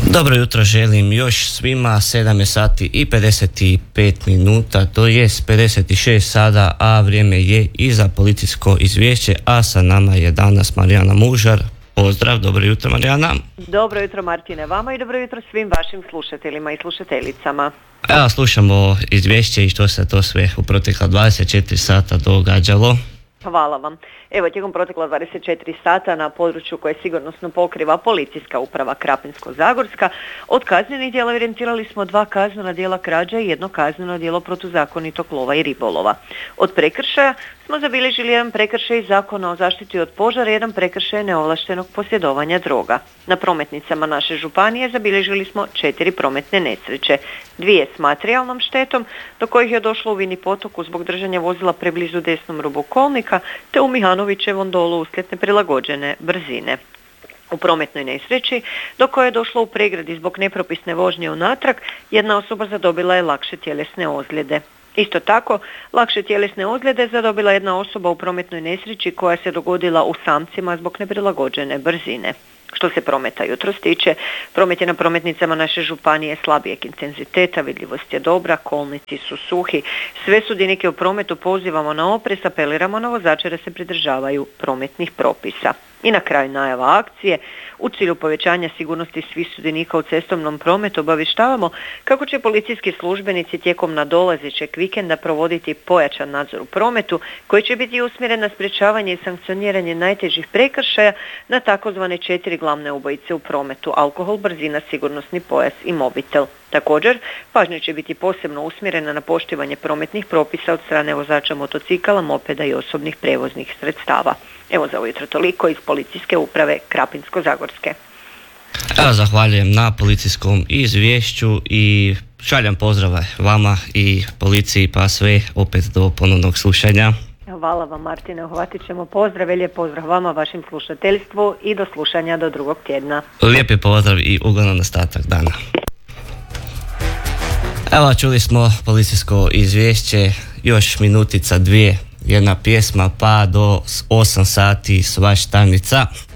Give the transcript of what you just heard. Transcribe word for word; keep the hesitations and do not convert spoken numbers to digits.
Dobro jutro želim još svima, sedam je sati i pedeset pet minuta, to jest pedeset šest sada, a vrijeme je i za policijsko izvješće, a sa nama je danas Marijana Mužar. Pozdrav, dobro jutro Marijana. Dobro jutro Martine vama i dobro jutro svim vašim slušateljima i slušateljicama. Evo slušamo izvješće i što se to sve u protekla dvadeset četiri sata događalo. Hvala vam. Evo, tijekom protekla dvadeset četiri sata na području koje sigurnosno pokriva Policijska uprava Krapinsko-zagorska, od kaznenih djela evidentirali smo dva kaznena djela krađe i jedno kazneno djelo protuzakonitog lova i ribolova. Od prekršaja smo zabilježili jedan prekršaj Zakona o zaštiti od požara i jedan prekršaj neovlaštenog posjedovanja droga. Na prometnicama naše županije zabilježili smo četiri prometne nesreće, dvije s materijalnom štetom, do kojih je došlo u Vini potoku zbog držanja vozila preblizu desnom rubu kolnika, te u Mihanovićevom dolu uslijed neprilagođene brzine. U prometnoj nesreći, do koje je došlo u pregradi zbog nepropisne vožnje unatrag, jedna osoba zadobila je lakše tjelesne ozljede. Isto tako, lakše tjelesne ozljede zadobila jedna osoba u prometnoj nesreći koja se dogodila u Samcima zbog neprilagođene brzine. Što se prometa jutros tiče, promet je na prometnicama naše županije slabijeg intenziteta, vidljivost je dobra, kolnici su suhi. Sve sudionike u prometu pozivamo na oprez, apeliramo na vozače da se pridržavaju prometnih propisa. I na kraju najava akcije. U cilju povećanja sigurnosti svih sudionika u cestovnom prometu obavještavamo kako će policijski službenici tijekom nadolazećeg vikenda provoditi pojačan nadzor u prometu koji će biti usmjeren na sprječavanje i sankcioniranje najtežih prekršaja na takozvane četiri glavne ubojice u prometu: alkohol, brzina, sigurnosni pojas i mobitel. Također, pažnja će biti posebno usmjerena na poštivanje prometnih propisa od strane vozača motocikala, mopeda i osobnih prijevoznih sredstava. Evo za ujutro toliko iz Policijske uprave Krapinsko-zagorske. Ja zahvaljujem na policijskom izvješću i šaljem pozdrave vama i policiji, pa sve opet do ponovnog slušanja. Hvala vam Martine, uhvatit ćemo pozdrav, lijep pozdrav vama, vašim slušateljstvu i do slušanja do drugog tjedna. Lijepi pozdrav i ugodan ostatak dana. Evo, čuli smo policijsko izvješće, još minutica dvije, jedna pjesma pa do osam sati svaštanica.